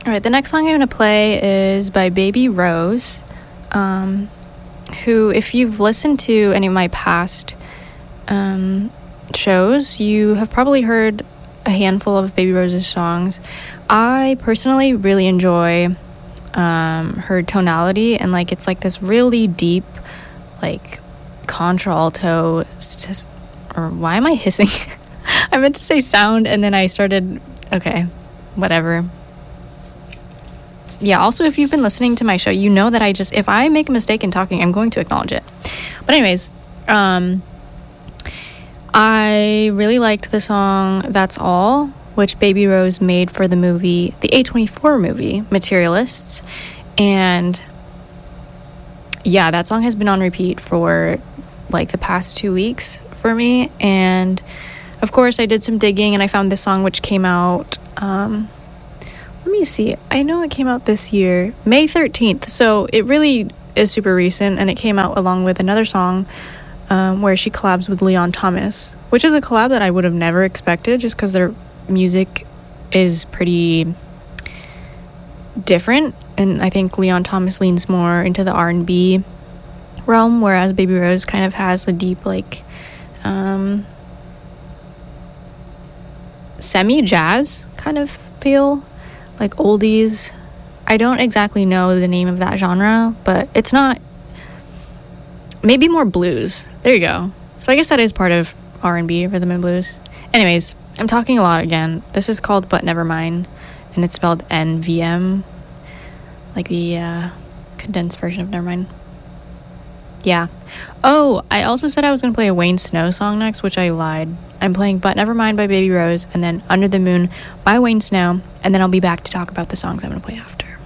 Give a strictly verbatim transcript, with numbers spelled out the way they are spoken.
All right, the next song I'm going to play is by Baby Rose, um, who, if you've listened to any of my past um, shows, you have probably heard a handful of Baby Rose's songs. I personally really enjoy um, her tonality, and like it's like this really deep, like contralto, st- or why am I hissing? I meant to say sound, and then I started, okay, whatever. Yeah, also, if you've been listening to my show, you know that I just, if I make a mistake in talking, I'm going to acknowledge it. But anyways, um, I really liked the song That's All, which Baby Rose made for the movie, the A twenty-four movie, Materialists. And yeah, that song has been on repeat for like the past two weeks for me. And of course, I did some digging and I found this song, which came out, um, let me see. I know it came out this year, May thirteenth. So it really is super recent, and it came out along with another song um, where she collabs with Leon Thomas, which is a collab that I would have never expected just because their music is pretty different. And I think Leon Thomas leans more into the R and B realm, whereas Baby Rose kind of has a deep, like, um, semi-jazz kind of feel. Like oldies. I don't exactly know the name of that genre, but it's not, maybe more blues. There you go. So I guess that is part of R and B, rhythm and blues. Anyways, I'm talking a lot again. This is called But Never Mind, and it's spelled N V M, like the uh, condensed version of Nevermind. Yeah. Oh, I also said I was going to play a Wayne Snow song next, which I lied. I'm playing But Never Mind by Baby Rose, and then Under the Moon by Wayne Snow, and then I'll be back to talk about the songs I'm going to play after.